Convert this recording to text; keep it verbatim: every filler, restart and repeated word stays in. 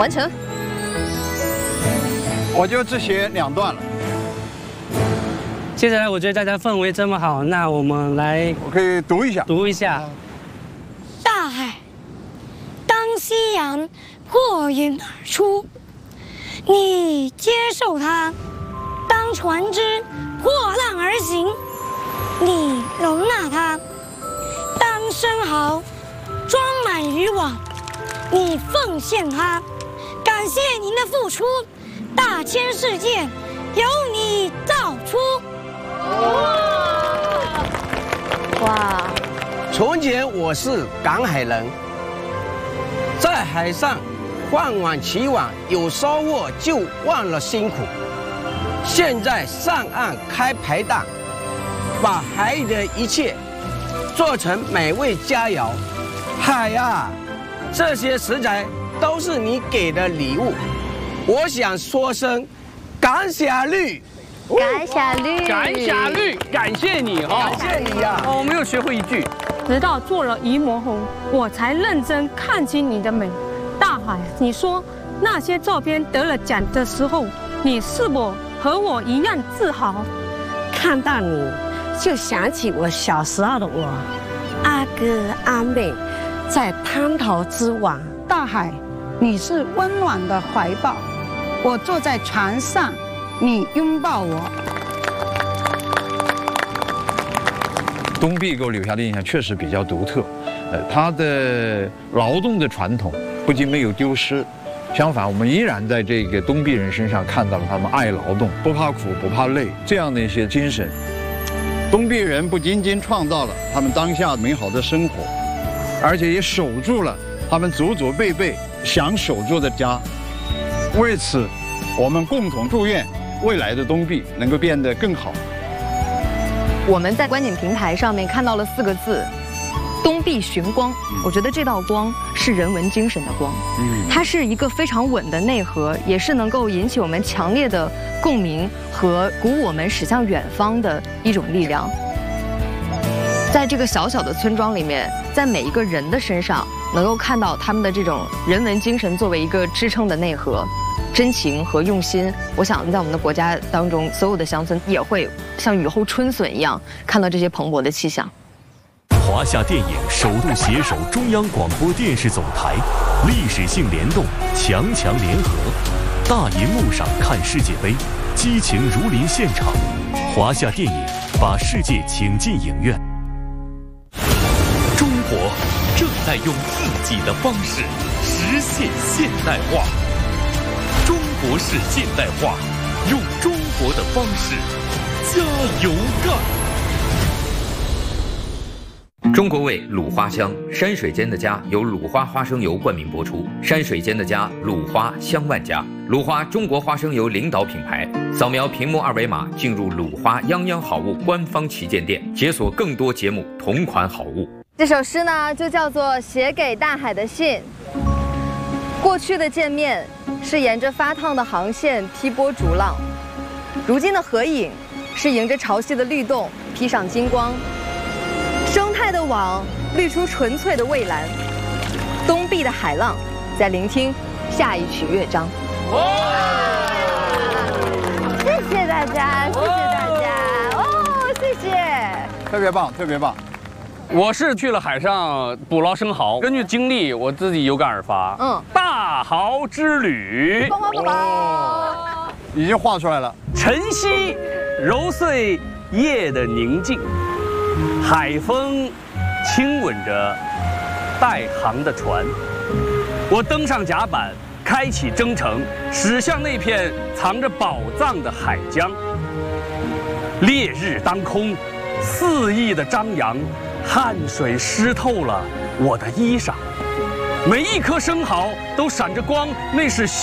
完成。 我就只写两段了。 接下来，我觉得大家氛围这么好，那我们来， 我可以读一下， 读一下。 大海，当夕阳破云而出，你接受它；当船只破浪而行，你容纳它；当生蚝装满渔网，你奉献它。感谢您的付出，大千世界由你造出。 哇！ 从前我是赶海人，在海上换碗起碗，有收获就忘了辛苦。现在上岸开排档，把海里的一切做成美味佳肴。海啊，这些食材都是你给的礼物，我想说声感谢绿。 感谢绿， 感谢绿，感谢你哈， 感谢你呀！ 哦，我们又学会一句。 直到做了渔魔红，我才认真看清你的美。大海，你说那些照片得了奖的时候，你是否和我一样自豪？ 看到你，就想起我小时候的我，阿哥阿妹在滩头之王。 大海，你是温暖的怀抱，我坐在船上。你拥抱我。 东壁给我留下的印象确实比较独特，呃，他的劳动的传统不仅没有丢失，相反，我们依然在这个东壁人身上看到了他们爱劳动、不怕苦、不怕累这样的一些精神。东壁人不仅仅创造了他们当下美好的生活，而且也守住了他们祖祖辈辈想守住的家。为此，我们共同祝愿未来的东壁能够变得更好。 我们在观景平台上面看到了四个字：东壁寻光。我觉得这道光是人文精神的光，它是一个非常稳的内核，也是能够引起我们强烈的共鸣和鼓舞我们驶向远方的一种力量。在这个小小的村庄里面，在每一个人的身上，能够看到他们的这种人文精神作为一个支撑的内核。真情和用心，我想在我们的国家当中，所有的乡村也会像雨后春笋一样看到这些蓬勃的气象。 华夏电影首度携手中央广播电视总台，历史性联动，强强联合，大银幕上看世界杯，激情如临现场。华夏电影把世界请进影院。 中国正在用自己的方式实现现代化。中国式现代化，用中国的方式加油干！ 中国味鲁花香，山水间的家由鲁花花生油冠名播出。山水间的家，鲁花香万家。鲁花中国花生油领导品牌。扫描屏幕二维码进入鲁花泱泱好物官方旗舰店，解锁更多节目同款好物。 这首诗呢，就叫做《写给大海的信》。过去的见面是沿着发烫的航线劈波逐浪，如今的合影是迎着潮汐的律动披上金光。生态的网滤出纯粹的蔚蓝，东壁的海浪在聆听下一曲乐章。谢谢大家，谢谢大家哦，谢谢， 特别棒，特别棒。 我是去了海上捕捞生蚝，根据经历，我自己有感而发。嗯，大蚝之旅， 已经画出来了。 晨曦揉碎夜的宁静，海风亲吻着带航的船。我登上甲板，开启征程，驶向那片藏着宝藏的海疆。烈日当空，肆意的张扬。汗水湿透了我的衣裳，每一颗生蚝都闪着光，那是